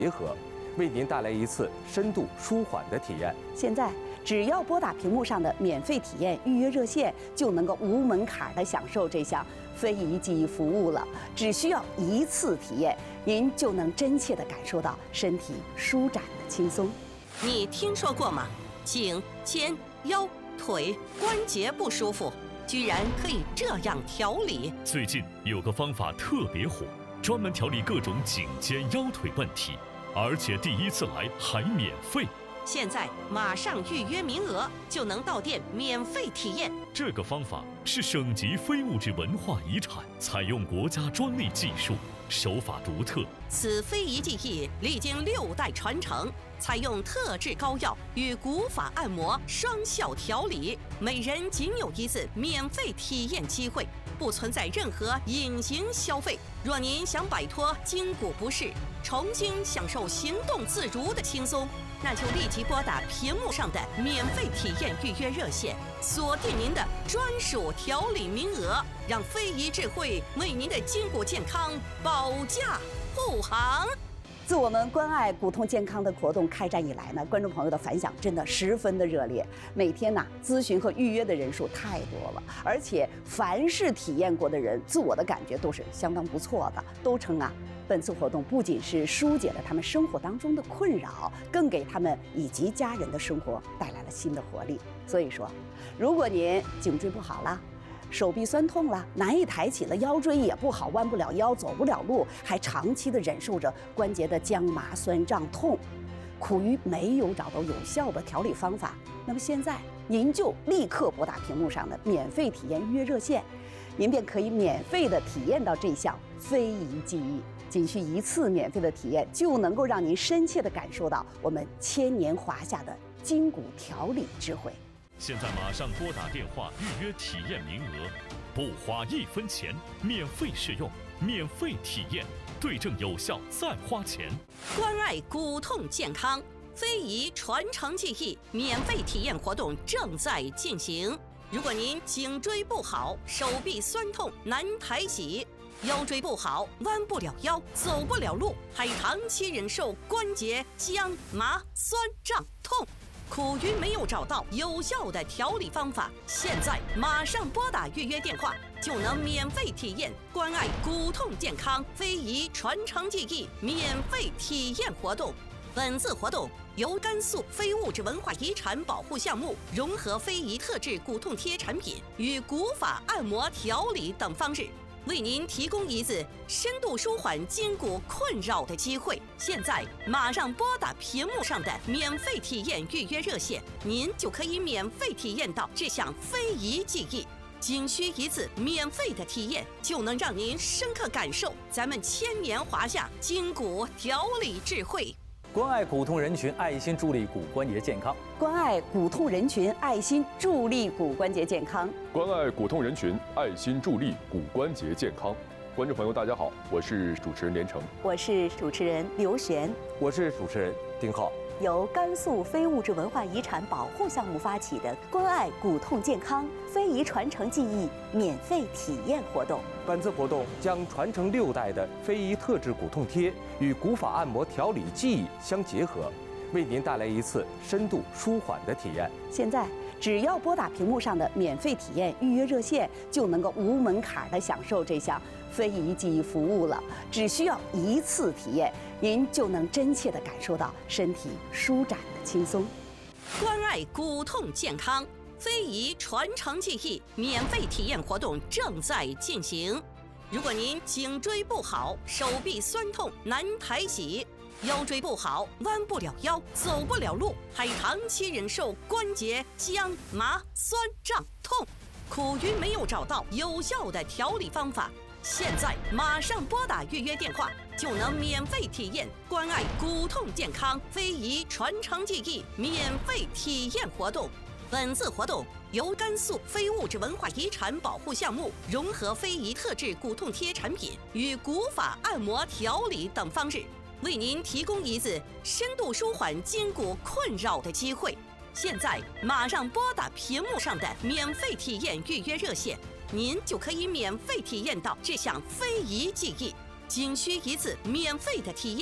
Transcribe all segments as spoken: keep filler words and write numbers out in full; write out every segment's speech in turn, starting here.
结合，为您带来一次深度舒缓的体验。 现在只要拨打屏幕上的免费体验预约热线，就能够无门槛的享受这项非遗记忆服务了。只需要一次体验，您就能真切地感受到身体舒展的轻松。 你听说过吗？颈、肩、腰、腿关节不舒服，居然可以这样调理。 最近有个方法特别火，专门调理各种颈肩腰腿问题，而且第一次来还免费。 现在马上预约名额，就能到店免费体验。 这个方法是省级非物质文化遗产，采用国家专利技术，手法独特。 此非遗技艺历经六代传承，采用特制膏药与古法按摩双效调理，每人仅有一次免费体验机会，不存在任何隐形消费。若您想摆脱筋骨不适，重新享受行动自如的轻松，那就立即拨打屏幕上的免费体验预约热线，锁定您的专属调理名额，让非遗智慧为您的筋骨健康保驾护航。 自我们关爱骨痛健康的活动开展以来呢，观众朋友的反响真的十分的热烈。每天呢，咨询和预约的人数太多了，而且凡是体验过的人，自我的感觉都是相当不错的，都称啊，本次活动不仅是疏解了他们生活当中的困扰，更给他们以及家人的生活带来了新的活力。所以说，如果您颈椎不好了，手臂酸痛了，难以抬起了，腰椎也不好，弯不了腰，走不了路，还长期的忍受着关节的僵麻、酸胀、痛，苦于没有找到有效的调理方法，那么现在您就立刻拨打屏幕上的免费体验预约热线，您便可以免费的体验到这项非遗技艺。仅需一次免费的体验，就能够让您深切地感受到我们千年华夏的筋骨调理智慧。 现在马上拨打电话预约体验名额，不花一分钱，免费试用，免费体验，对症有效再花钱。 关爱骨痛健康，非遗传承技艺免费体验活动正在进行。如果您颈椎不好，手臂酸痛难抬起，腰椎不好，弯不了腰，走不了路，还长期忍受关节僵麻、酸胀、痛，苦于没有找到有效的调理方法，现在马上拨打预约电话，就能免费体验关爱骨痛健康非遗传承技艺免费体验活动。本次活动由甘肃非物质文化遗产保护项目融合非遗特制骨痛贴产品与古法按摩调理等方式，为您提供一次深度舒缓筋骨困扰的机会。现在马上拨打屏幕上的免费体验预约热线，您就可以免费体验到这项非遗技艺。仅需一次免费的体验，就能让您深刻感受咱们千年华夏筋骨调理智慧。 关爱骨痛人群，爱心助力骨关节健康。 关爱骨痛人群，爱心助力骨关节健康。 关爱骨痛人群，爱心助力骨关节健康。观众朋友，大家好，我是主持人连城， 我是主持人刘璇， 我是主持人丁浩。 由甘肃非物质文化遗产保护项目发起的关爱骨痛健康非遗传承技艺免费体验活动。 本次活动将传承六代的非遗特制骨痛贴与古法按摩调理技艺相结合，为您带来一次深度舒缓的体验。 现在只要拨打屏幕上的免费体验预约热线，就能够无门槛的享受这项非遗记忆服务了。只需要一次体验，您就能真切地感受到身体舒展的轻松。 关爱骨痛健康，非遗传承技艺免费体验活动正在进行。如果您颈椎不好，手臂酸痛难抬起，腰椎不好，弯不了腰，走不了路，还长期忍受关节僵麻、酸胀、痛，苦于没有找到有效的调理方法，现在马上拨打预约电话，就能免费体验关爱骨痛健康非遗传承技艺免费体验活动。本次活动由甘肃非物质文化遗产保护项目融合非遗特制骨痛贴产品与古法按摩调理等方式，为您提供一次深度舒缓筋骨困扰的机会。现在马上拨打屏幕上的免费体验预约热线，您就可以免费体验到这项非遗技艺。仅需一次免费的体验，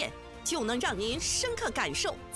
就能让您深刻感受